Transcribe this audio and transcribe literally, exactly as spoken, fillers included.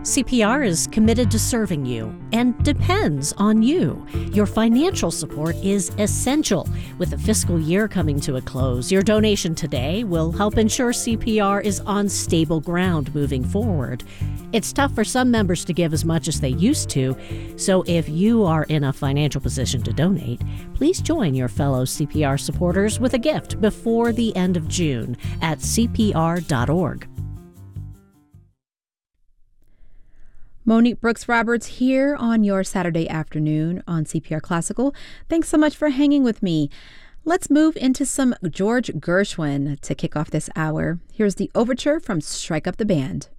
C P R is committed to serving you and depends on you. Your financial support is essential. With the fiscal year coming to a close, your donation today will help ensure C P R is on stable ground moving forward. It's tough for some members to give as much as they used to, so if you are in a financial position to donate, please join your fellow C P R supporters with a gift before the end of June at C P R dot org. Monique Brooks Roberts here on your Saturday afternoon on C P R Classical. Thanks so much for hanging with me. Let's move into some George Gershwin to kick off this hour. Here's the overture from Strike Up the Band.